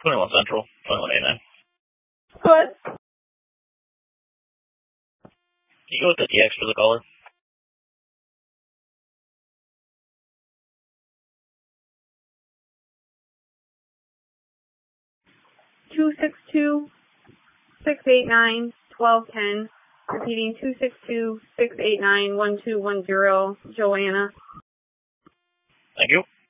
21 Central, 2189. Good. Can you go with the TX for the caller? 262-689-1210. Repeating 262-689-1210. Joanna. Thank you.